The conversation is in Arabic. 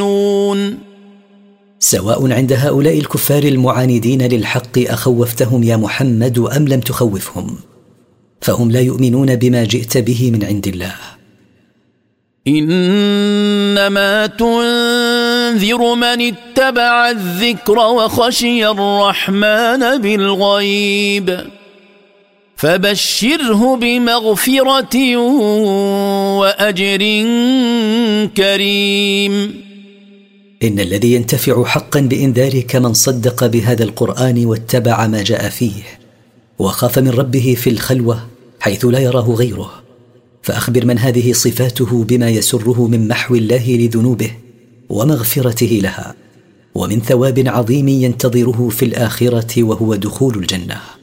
سواء عند هؤلاء الكفار المعاندين للحق أخوفتهم يا محمد أم لم تخوفهم، فهم لا يؤمنون بما جئت به من عند الله. إنما تنذر من اتبع الذكر وخشي الرحمن بالغيب فبشره بمغفرة وأجر كريم. إن الذي ينتفع حقا بإنذارك من صدق بهذا القرآن واتبع ما جاء فيه وخاف من ربه في الخلوة حيث لا يراه غيره، فأخبر من هذه صفاته بما يسره من محو الله لذنوبه ومغفرته لها، ومن ثواب عظيم ينتظره في الآخرة وهو دخول الجنة.